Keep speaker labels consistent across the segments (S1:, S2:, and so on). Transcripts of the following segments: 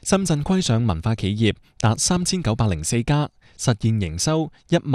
S1: 深圳規上文化企業達3904家，實現營收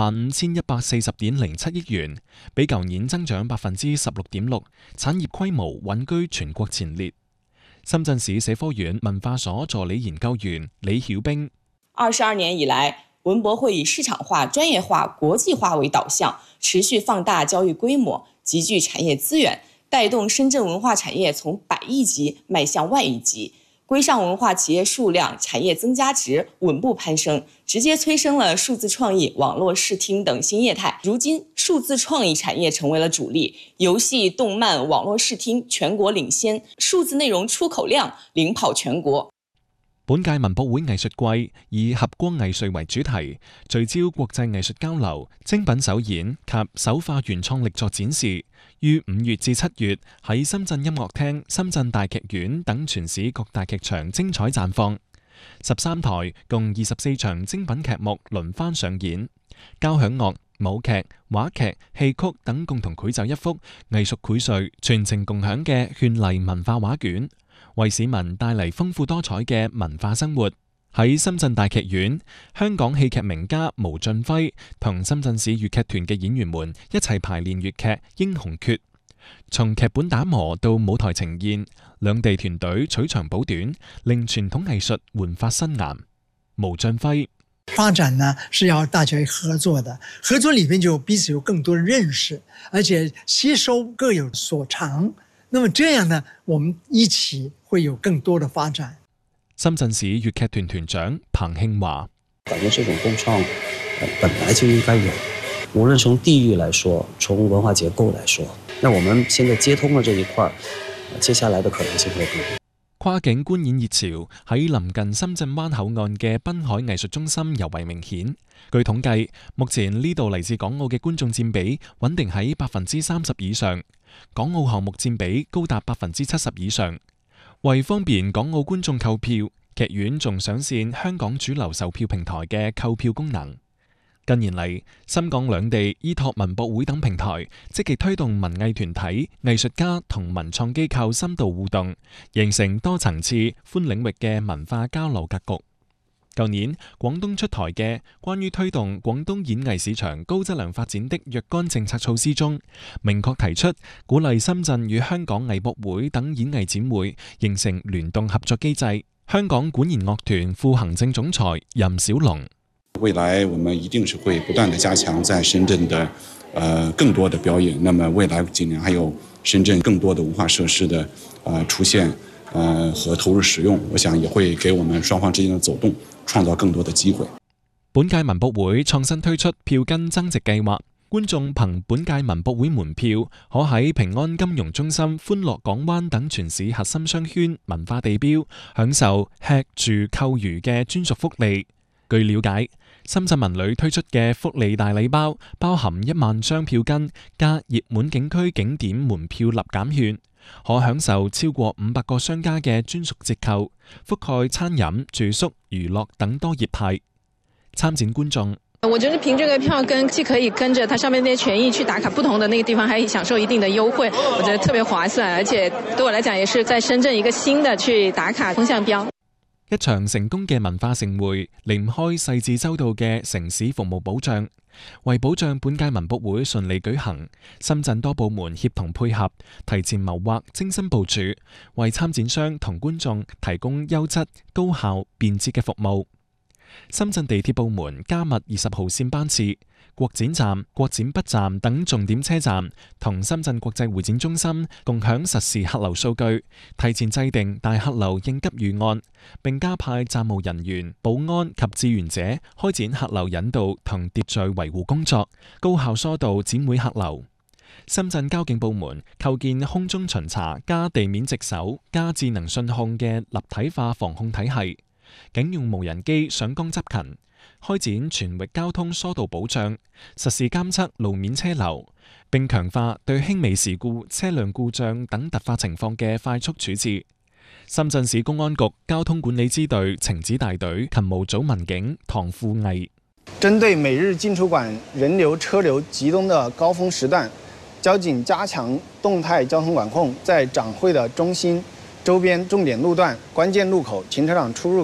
S1: 15140.07億元，比舊年增長16.6%，產業規模穩居全國前列。深圳市社科院文化所助理研究員李曉冰
S2: ：22年以來，文博會以市場化、專業化、國際化為導向，持續放大交易規模，集聚產業資源，帶動深圳文化產業從100億級邁向萬億級。規上文化企業數量、產業增加值穩步攀升，直接催生了數字創意、網絡視聽等新業態。如今，數字創意產業成為了主力，遊戲、動漫、網絡視聽全國領先，數字內容出口量領跑全國。
S1: 本屆文博會藝術季以合光藝術為主題，聚焦國際藝術交流、精品首演及手化原創力作展示。於5月至7月喺深圳音樂廳、深圳大劇院等全市各大劇場精彩綻放。13台共24場精品劇目輪番上演，交響樂、舞劇、話劇、戲曲等共同繪就一幅藝術薈萃、全程共享嘅絢麗文化畫卷，為市民帶嚟豐富多彩嘅文化生活。喺深圳大劇院，香港戲劇名家毛俊輝同深圳市粵劇團嘅演員們一齊排練粵劇《英雄訣》，從劇本打磨到舞台呈現，兩地團隊取長補短，令傳統藝術煥發新顏。毛俊輝：
S3: 發展呢是要大家合作的，合作裏面就彼此有更多的認識，而且吸收各有所長，那麼這樣呢，我們一起會有更多的發展。
S1: 深圳市粵劇團團長彭慶華：
S4: 感覺這種共創本來就應該有，無論從地域來說，從文化結構來說，那我們現在接通了這一塊，接下來的可能性會更多。
S1: 跨境觀演熱潮喺臨近深圳灣口岸嘅濱海藝術中心尤為明顯。據統計，目前呢度嚟自港澳嘅觀眾佔比穩定喺30%以上，港澳項目佔比高達70%以上。為方便港澳觀眾購票，劇院仲上線香港主流售票平台嘅購票功能。近年嚟，深港兩地依託文博會等平台，積極推動文藝團體、藝術家同文創機構深度互動，形成多層次、寬領域嘅文化交流格局。舊年，廣東出台嘅關於推動廣東演藝市場高質量發展的若干政策措施中，明確提出鼓勵深圳與香港藝博會等演藝展會形成聯動合作機制。香港管弦樂團副行政總裁任小龍：
S5: 未來我們一定是會不斷地加強在深圳的更多的表演。那麼未來幾年還有深圳更多的文化設施的出現和投入使用，我想也會給我們雙方之間的走動創造更多的機會。
S1: 本屆文博會創新推出票根增值計劃，觀眾憑本屆文博會門票，可喺平安金融中心、歡樂港灣等全市核心商圈文化地標，享受吃住購娛嘅專屬福利。據了解，深圳文旅推出嘅福利大禮包，包含1萬張票根加熱門景區景點門票立減券，可享受超過500個商家嘅專屬折扣，覆蓋餐飲、住宿、娛樂等多業態。參展觀眾：
S6: 我覺得憑這個票根，既可以跟着它上面那些權益去打卡不同的那個地方，還可以享受一定的優惠，我覺得特別划算，而且對我來講也是在深圳一個新的去打卡風向標。
S1: 一場成功嘅文化盛會，離唔開細緻周到嘅城市服務保障。為保障本屆文博會順利舉行，深圳多部門協同配合，提前謀劃、精心部署，為參展商同觀眾提供優質、高效、便捷嘅服務。深圳地鐵部門加密20號線班次，國展站、國展北站等重點車站同深圳國際會展中心共享實時客流數據，提前制定大客流應急預案，並加派站務人員、保安及志願者開展客流引導同秩序維護工作，高效疏導展會客流。深圳交警部門構建空中巡查加地面值守加智能信控嘅立體化防控體系，警用無人機上崗執勤，開展全域交通疏導保障，實時監測路面車流，並強化對輕微事故、車輛故障等突發情況嘅快速處置。深圳市公安局交通管理支隊情治大隊勤務組民警唐富毅：
S7: 針對每日進出管人流車流集中的高峰時段，交警加強動態交通管控，在展會的中心、周邊重點路段、關鍵路口、停車場出入